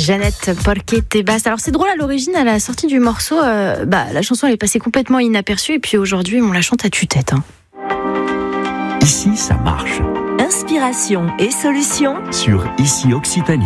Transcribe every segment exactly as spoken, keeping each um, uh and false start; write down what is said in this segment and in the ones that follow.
Jeannette Porque Te Vas. Alors c'est drôle, à l'origine, à la sortie du morceau, euh, bah, la chanson elle est passée complètement inaperçue et puis aujourd'hui on la chante à tue-tête. Hein. Ici ça marche. Inspiration et solutions Sur Ici Occitanie.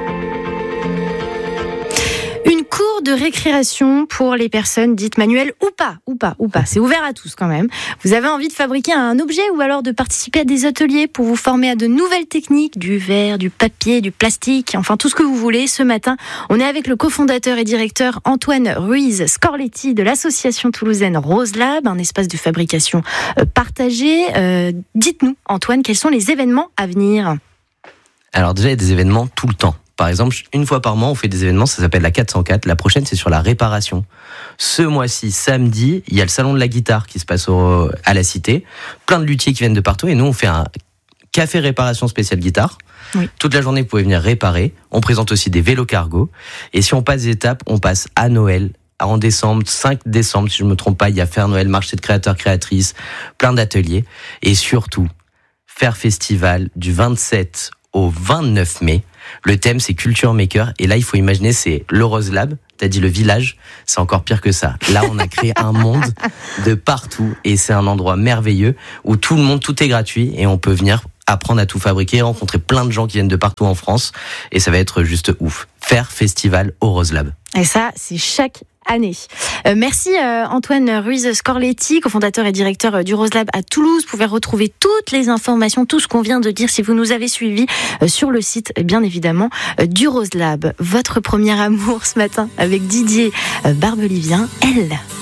Une cour de récréation pour les personnes dites manuelles ou pas, ou pas, ou pas. C'est ouvert à tous quand même. Vous avez envie de fabriquer un objet ou alors de participer à des ateliers pour vous former à de nouvelles techniques, du verre, du papier, du plastique, enfin tout ce que vous voulez. Ce matin, on est avec le cofondateur et directeur Antoine Ruiz Scorletti de l'association toulousaine Rose Lab, un espace de fabrication partagé. Euh, dites-nous, Antoine, quels sont les événements à venir ? Alors déjà, il y a des événements tout le temps. Par exemple, une fois par mois, on fait des événements, ça s'appelle la quatre cent quatre. La prochaine, c'est sur la réparation. Ce mois-ci, samedi, il y a le salon de la guitare qui se passe au, à la Cité. Plein de luthiers qui viennent de partout. Et nous, on fait un café réparation spécial guitare. Oui. Toute la journée, vous pouvez venir réparer. On présente aussi des vélos cargo. Et si on passe des étapes, on passe à Noël. En décembre, cinq décembre, si je ne me trompe pas, il y a Faire Noël, marché de créateurs, créatrices, plein d'ateliers. Et surtout, Faire Festival du vingt-sept au vingt-neuf mai. Le thème, c'est Culture Maker. Et là, il faut imaginer, c'est le Rose Lab. T'as dit le village, c'est encore pire que ça. Là, on a créé un monde de partout. Et c'est un endroit merveilleux où tout le monde, tout est gratuit. Et on peut venir apprendre à tout fabriquer, rencontrer plein de gens qui viennent de partout en France. Et ça va être juste ouf. Faire Festival au Rose Lab. Et ça, c'est chaque année. Euh, merci euh, Antoine Ruiz Scorletti, cofondateur et directeur du Rose Lab à Toulouse. Vous pouvez retrouver toutes les informations, tout ce qu'on vient de dire si vous nous avez suivis euh, sur le site, bien évidemment, euh, du Rose Lab. Votre premier amour ce matin avec Didier euh, Barbelivien, elle.